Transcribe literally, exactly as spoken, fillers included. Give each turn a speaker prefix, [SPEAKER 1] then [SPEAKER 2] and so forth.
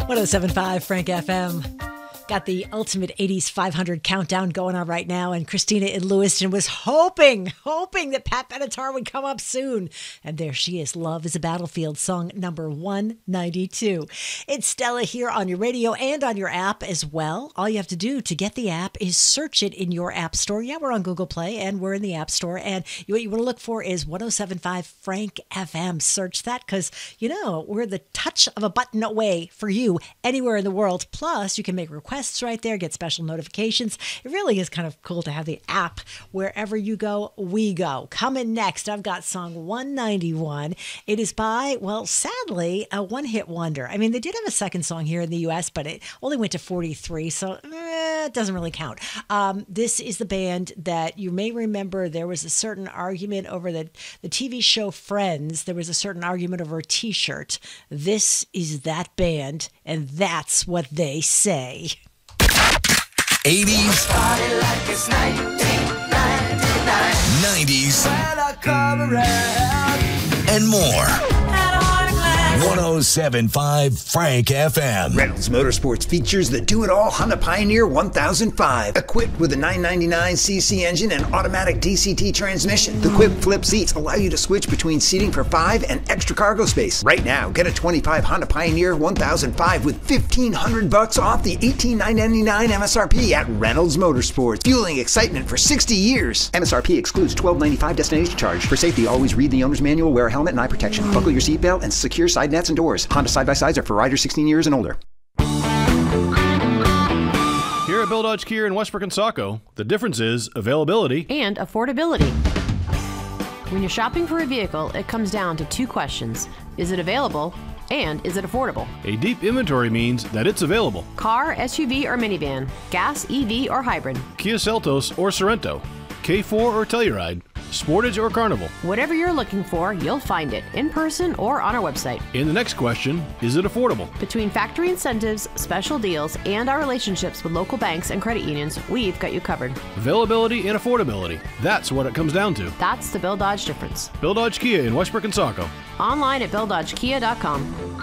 [SPEAKER 1] one oh seven point five Frank F M. Got the ultimate eighties five hundred countdown going on right now, and Christina in Lewiston was hoping, hoping that Pat Benatar would come up soon. And there she is. Love is a Battlefield, song number one ninety-two. It's Stella here on your radio and on your app as well. All you have to do to get the app is search it in your app store. Yeah, we're on Google Play and we're in the app store. And what you want to look for is one oh seven point five Frank F M. Search that because, you know, we're the touch of a button away for you anywhere in the world. Plus, you can make requests right there, get special notifications. It really is kind of cool to have the app. Wherever you go, we go. Coming next, I've got song one ninety-one. It is by, well, sadly, a one-hit wonder. I mean, they did have a second song here in the U S, but it only went to forty-three, so eh, it doesn't really count. Um, this is the band that you may remember. There was a certain argument over the, the T V show Friends. There was a certain argument over a t-shirt. This is that band, and that's what they say.
[SPEAKER 2] eighties,
[SPEAKER 3] like it's nineteen ninety-nine.
[SPEAKER 2] nineties,
[SPEAKER 3] When I come around,
[SPEAKER 2] and more. one oh seven point five Frank F M.
[SPEAKER 4] Reynolds Motorsports features the do-it-all Honda Pioneer one thousand five, equipped with a nine ninety-nine c c engine and automatic D C T transmission. The Quip Flip seats allow you to switch between seating for five and extra cargo space. Right now, get a twenty-five Honda Pioneer one thousand five with fifteen hundred bucks off the eighteen thousand nine hundred ninety-nine M S R P at Reynolds Motorsports, fueling excitement for sixty years. M S R P excludes twelve ninety-five destination charge. For safety, always read the owner's manual, wear a helmet and eye protection, buckle your seatbelt, and secure side nets and doors. Honda side-by-sides are for riders sixteen years and older.
[SPEAKER 5] Here at Bill Dodge Kia in Westbrook and Saco, the difference is availability
[SPEAKER 6] and affordability. When you're shopping for a vehicle, it comes down to two questions. Is it available? And is it affordable?
[SPEAKER 5] A deep inventory means that it's available.
[SPEAKER 6] Car, S U V, or minivan, gas, E V, or hybrid.
[SPEAKER 5] Kia Seltos or Sorento, K four or Telluride, Sportage or Carnival.
[SPEAKER 6] Whatever you're looking for, you'll find it in person or on our website.
[SPEAKER 5] In the next question, is it affordable?
[SPEAKER 6] Between factory incentives, special deals, and our relationships with local banks and credit unions, we've got you covered.
[SPEAKER 5] Availability and affordability. That's what it comes down to.
[SPEAKER 6] That's the Bill Dodge difference.
[SPEAKER 5] Bill Dodge Kia in Westbrook and Saco.
[SPEAKER 6] Online at bill dodge kia dot com.